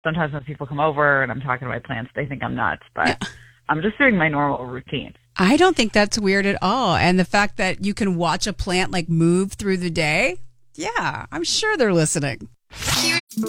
sometimes when people come over and I'm talking to my plants, they think I'm nuts, but I'm just doing my normal routine. I don't think that's weird at all. And the fact that you can watch a plant like move through the day, yeah, I'm sure they're listening.